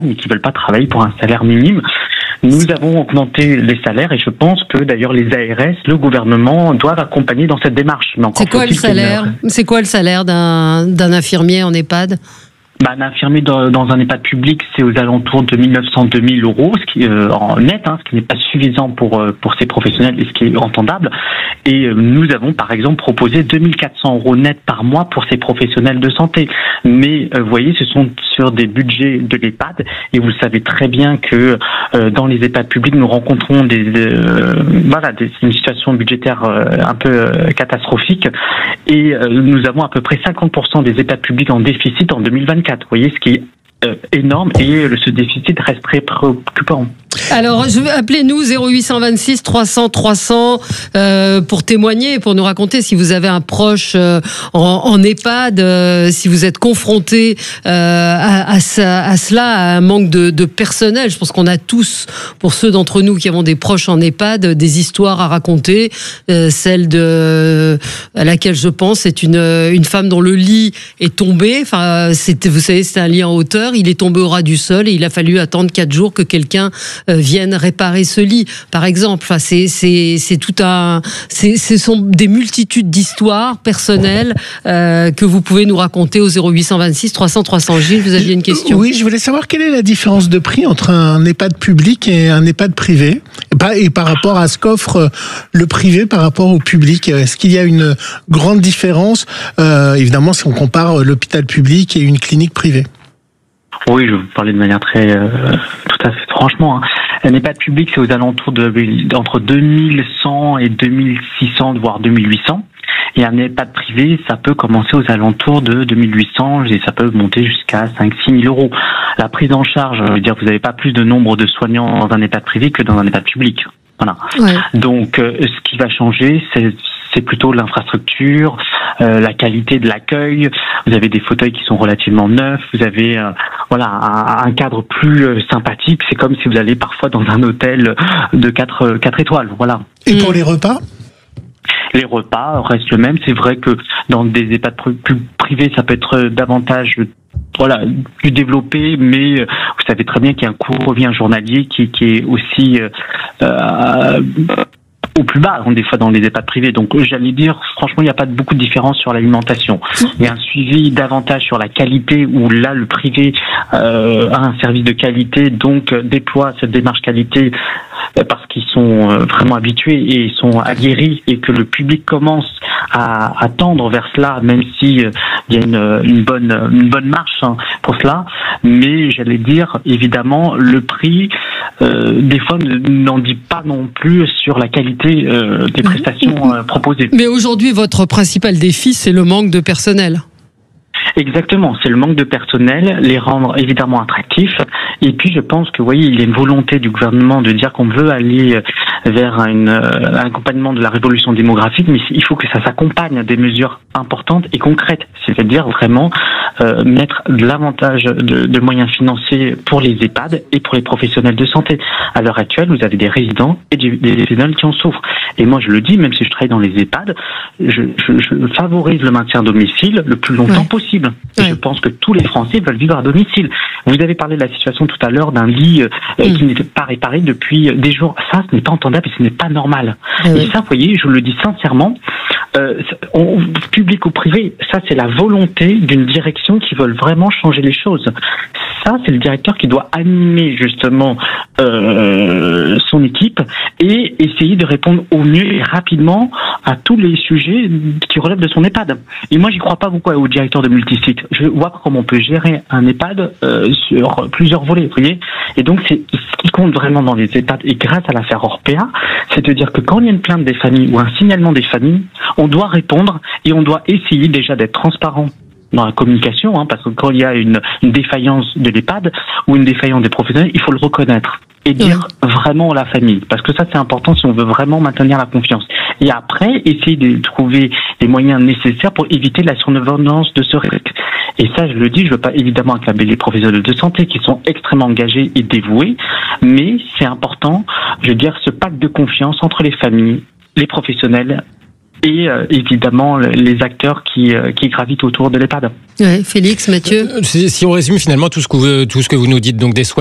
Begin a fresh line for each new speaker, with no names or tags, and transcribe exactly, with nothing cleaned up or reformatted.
mais qui veulent pas travailler pour un salaire minime. Nous avons augmenté les salaires et je pense que d'ailleurs les A R S, le gouvernement doivent accompagner dans cette démarche.
C'est quoi le salaire ? C'est quoi le salaire d'un d'un infirmier en EHPAD ?
Bah, un infirmier dans, dans un EHPAD public, c'est aux alentours de mille neuf cents à deux mille euros, ce qui euh, en net, hein, ce qui n'est pas suffisant pour pour ces professionnels et ce qui est entendable. Et euh, nous avons par exemple proposé deux mille quatre cents euros net par mois pour ces professionnels de santé. Mais euh, vous voyez, ce sont sur des budgets de l'EHPAD et vous savez très bien que euh, dans les EHPAD publics, nous rencontrons des euh, voilà des, une situation budgétaire euh, un peu euh, catastrophique et euh, nous avons à peu près cinquante pour cent des EHPAD publics en déficit en deux mille vingt-quatre. Vous voyez, ce qui est euh, énorme et ce déficit reste très préoccupant.
Alors, je vais appelez-nous zéro huit cent vingt-six trois cents trois cents euh, pour témoigner, pour nous raconter si vous avez un proche euh, en, en EHPAD, euh, si vous êtes confronté euh, à, à, ça, à cela, à un manque de, de personnel. Je pense qu'on a tous, pour ceux d'entre nous qui avons des proches en EHPAD, des histoires à raconter. Euh, celle de à laquelle je pense, c'est une une femme dont le lit est tombé. Enfin, c'était, vous savez, c'était un lit en hauteur. Il est tombé au ras du sol et il a fallu attendre quatre jours que quelqu'un euh, viennent réparer ce lit, par exemple. Enfin, c'est c'est c'est tout un, c'est ce sont des multitudes d'histoires personnelles euh, que vous pouvez nous raconter au zéro huit cent vingt-six trois cents trois cents. Gilles, vous aviez une question.
Oui, je voulais savoir quelle est la différence de prix entre un EHPAD public et un EHPAD privé, et par rapport à ce qu'offre le privé par rapport au public. Est-ce qu'il y a une grande différence, euh, évidemment, si on compare l'hôpital public et une clinique privée?
Oui, je vais vous parler de manière très, euh, tout à fait franchement. Hein. Un EHPAD public, c'est aux alentours de entre deux mille cent et deux mille six cents, voire deux mille huit cents. Et un EHPAD privé, ça peut commencer aux alentours de deux mille huit cents et ça peut monter jusqu'à cinq à six mille euros. La prise en charge, je veux dire, vous n'avez pas plus de nombre de soignants dans un EHPAD privé que dans un EHPAD public. Voilà. Ouais. Donc, euh, ce qui va changer, c'est c'est plutôt l'infrastructure, euh, la qualité de l'accueil. Vous avez des fauteuils qui sont relativement neufs. Vous avez euh, voilà un, un cadre plus euh, sympathique. C'est comme si vous allez parfois dans un hôtel de quatre quatre étoiles. Voilà.
Et pour les repas?
Les repas restent le même. C'est vrai que dans des EHPAD plus privés, ça peut être davantage voilà plus développé, mais vous savez très bien qu'il y a un coût revient journalier qui, qui est aussi euh, euh, au plus bas, des fois dans les EHPAD privés. Donc j'allais dire, franchement, il n'y a pas beaucoup de différence sur l'alimentation. Il y a un suivi davantage sur la qualité, où là, le privé euh, a un service de qualité, donc déploie cette démarche qualité parce qu'ils sont vraiment habitués et ils sont aguerris, et que le public commence à, à tendre vers cela, même si euh, il y a une, une bonne une bonne marche hein, pour cela. Mais j'allais dire, évidemment, le prix euh, des fois n'en dit pas non plus sur la qualité euh, des prestations euh, proposées.
Mais aujourd'hui, votre principal défi, c'est le manque de personnel.
Exactement, c'est le manque de personnel, les rendre évidemment attractifs. Et puis je pense que, vous voyez, il y a une volonté du gouvernement de dire qu'on veut aller vers une, un accompagnement de la révolution démographique, mais il faut que ça s'accompagne à des mesures importantes et concrètes, c'est-à-dire vraiment euh, mettre l'avantage de, de moyens financiers pour les EHPAD et pour les professionnels de santé. À l'heure actuelle, vous avez des résidents et des, des professionnels qui en souffrent. Et moi, je le dis, même si je travaille dans les EHPAD, je, je, je favorise le maintien à domicile le plus longtemps ouais. possible. Et ouais. je pense que tous les Français veulent vivre à domicile. Vous avez parlé de la situation tout à l'heure d'un lit euh, mmh. qui n'était pas réparé depuis des jours. Ça, ce n'est pas entendable et ce n'est pas normal. Mmh. Et ça, vous voyez, je le dis sincèrement, euh, on, public ou privé, ça, c'est la volonté d'une direction qui veut vraiment changer les choses. Ça, c'est le directeur qui doit animer justement euh, son équipe et essayer de répondre au mieux et rapidement à tous les sujets qui relèvent de son EHPAD. Et moi, j'y crois pas beaucoup au directeur de multisite. Je vois pas comment on peut gérer un EHPAD euh, sur plusieurs volets, vous voyez. Et donc, c'est ce qui compte vraiment dans les EHPAD, et grâce à l'affaire Orpea, c'est de dire que quand il y a une plainte des familles ou un signalement des familles, on doit répondre et on doit essayer déjà d'être transparent dans la communication, hein, parce que quand il y a une, une défaillance de l'EHPAD ou une défaillance des professionnels, il faut le reconnaître et dire oui. vraiment à la famille, parce que ça c'est important si on veut vraiment maintenir la confiance. Et après, essayer de trouver les moyens nécessaires pour éviter la survenance de ce risque. Et ça, je le dis, je ne veux pas évidemment accabler les professionnels de santé qui sont extrêmement engagés et dévoués, mais c'est important, je veux dire, ce pacte de confiance entre les familles, les professionnels et euh, évidemment les acteurs qui, euh, qui gravitent autour de l'EHPAD.
Ouais, Félix, Mathieu.
Si on résume finalement tout ce que vous, tout ce que vous nous dites, donc des soins